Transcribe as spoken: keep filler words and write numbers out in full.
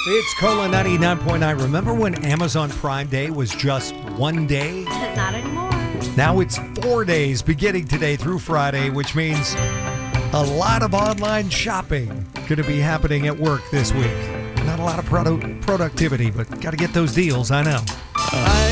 It's Cola ninety-nine point nine. Remember when Amazon Prime Day was just one day? Not anymore. Now it's four days beginning today through Friday, which means a lot of online shopping going to be happening at work this week. Not a lot of produ- productivity, but got to get those deals, I know. I